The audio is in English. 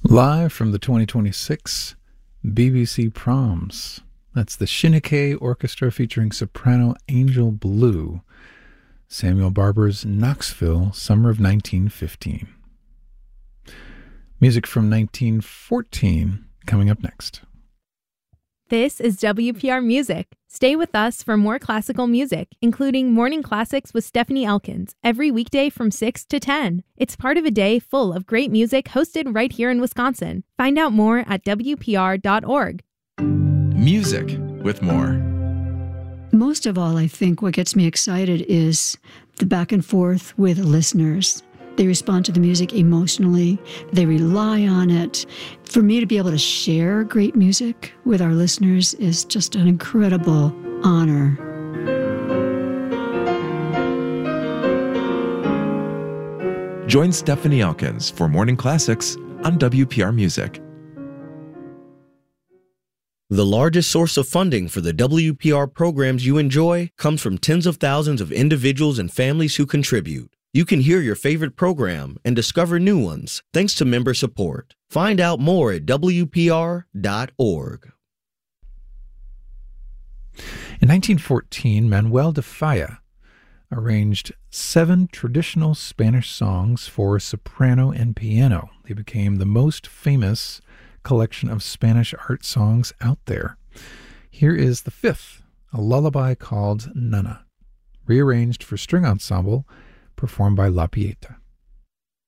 Live from the 2026 BBC Proms. That's the Shinnick Orchestra featuring soprano Angel Blue. Samuel Barber's Knoxville, summer of 1915. Music from 1914 coming up next. This is WPR Music. Stay with us for more classical music, including Morning Classics with Stephanie Elkins, every weekday from 6 to 10. It's part of a day full of great music hosted right here in Wisconsin. Find out more at WPR.org. Music with more. Most of all, I think what gets me excited is the back and forth with listeners. They respond to the music emotionally. They rely on it. For me to be able to share great music with our listeners is just an incredible honor. Join Stephanie Elkins for Morning Classics on WPR Music. The largest source of funding for the WPR programs you enjoy comes from tens of thousands of individuals and families who contribute. You can hear your favorite program and discover new ones thanks to member support. Find out more at WPR.org. In 1914, Manuel de Falla arranged 7 traditional Spanish songs for soprano and piano. They became the most famous collection of Spanish art songs out there. Here is the 5th, a lullaby called Nana, rearranged for string ensemble, performed by La Pieta.